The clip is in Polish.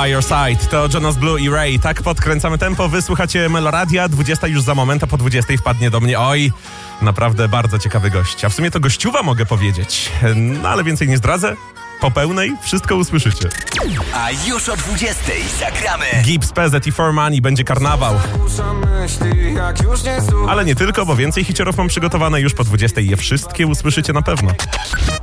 By Your Side. To Jonas Blue i Ray. Tak podkręcamy tempo. Wysłuchacie Meloradia. 20 już za moment, a po 20 wpadnie do mnie. Oj, naprawdę bardzo ciekawy gość. A w sumie to gościuwa mogę powiedzieć. No ale więcej nie zdradzę. Po pełnej wszystko usłyszycie. A już o 20 zagramy Gibbs, PZ i For Money, będzie karnawał. Ale nie tylko, bo więcej hiciorów mam przygotowane już po 20 i je wszystkie usłyszycie na pewno.